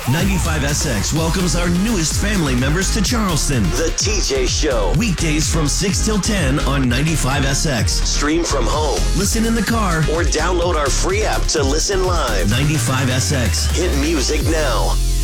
95SX welcomes our newest family members to Charleston. The TJ Show. Weekdays from 6 till 10 on 95SX. Stream from home, listen in the car, or download our free app to listen live. 95SX. Hit music now.